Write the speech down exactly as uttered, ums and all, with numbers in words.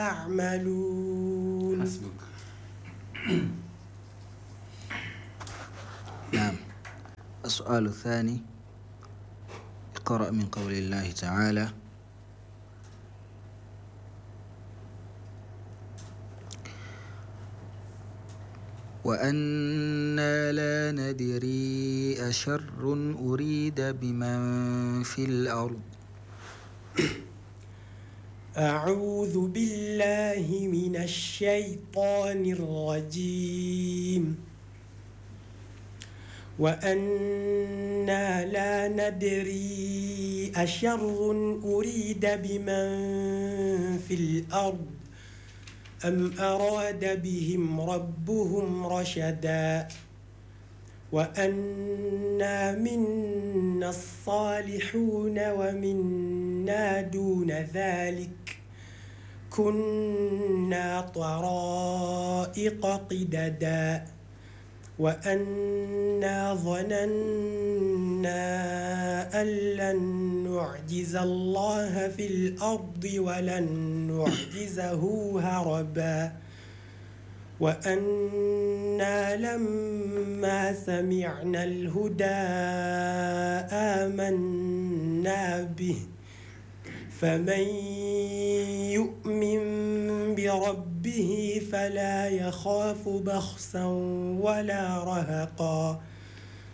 يعملون. حسبك. نعم. السؤال الثاني: اقرأ من قول الله تعالى: وأنا لا ندري أشر أريد بمن في الأرض. أعوذ بالله من الشيطان الرجيم. وأنا لا ندري أشر أريد بمن في الأرض أم أراد بهم ربهم رشدا. وأنا منا الصالحون ومنا دون ذلك كنا طرائق قددا. وأنا ظننا أن لن نعجز الله في الأرض ولن نعجزه هربا. وأنا لما سمعنا الهدى آمنا به فمن يؤمن بربه فلا يخاف بخسا ولا رهقا.